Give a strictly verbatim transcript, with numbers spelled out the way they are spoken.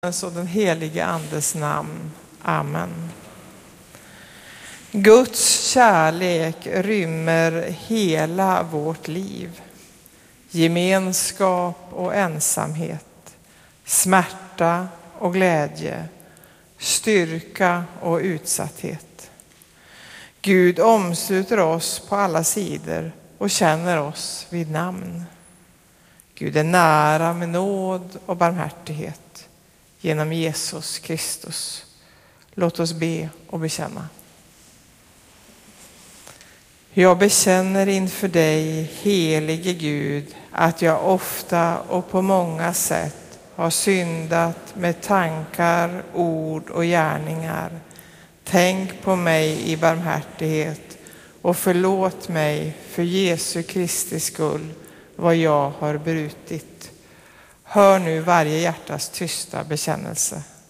och den helige Andes namn. Amen. Guds kärlek rymmer hela vårt liv. Gemenskap och ensamhet, smärta och glädje, styrka och utsatthet. Gud omsluter oss på alla sidor och känner oss vid namn. Gud är nära med nåd och barmhärtighet genom Jesus Kristus. Låt oss be och bekänna. Jag bekänner inför dig, helige Gud, att jag ofta och på många sätt har syndat med tankar, ord och gärningar. Tänk på mig i barmhärtighet och förlåt mig för Jesu Kristi skull vad jag har brutit. Hör nu varje hjärtas tysta bekännelse.